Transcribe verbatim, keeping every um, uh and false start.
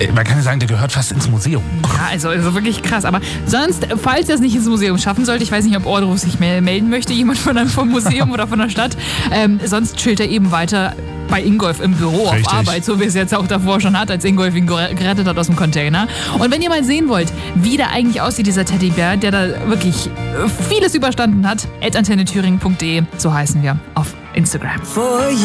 Man kann ja sagen, der gehört fast ins Museum. Ja, also, also wirklich krass. Aber sonst, falls er es nicht ins Museum schaffen sollte, ich weiß nicht, ob Ordruf sich melden möchte, jemand von einem, vom Museum oder von der Stadt, ähm, sonst chillt er eben weiter bei Ingolf im Büro Richtig. auf Arbeit, so wie es jetzt auch davor schon hat, als Ingolf ihn gerettet hat aus dem Container. Und wenn ihr mal sehen wollt, wie der eigentlich aussieht, dieser Teddybär, der da wirklich vieles überstanden hat, at antenne thüringen punkt de, so heißen wir auf Instagram.